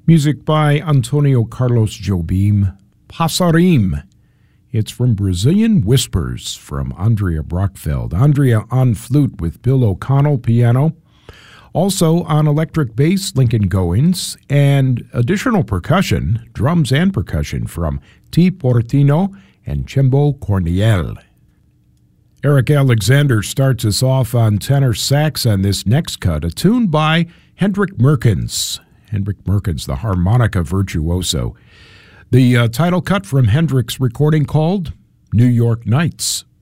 Music by Antonio Carlos Jobim, Passarim. It's from Brazilian Whispers from Andrea Brockfeld. Andrea on flute with Bill O'Connell piano. Also on electric bass, Lincoln Goins, and additional percussion, drums and percussion from T. Portino and Chembo Corniel. Eric Alexander starts us off on tenor sax on this next cut, a tune by Hendrik Merkens. Hendrik Merkens, the harmonica virtuoso. The title cut from Hendrik's recording called New York Nights.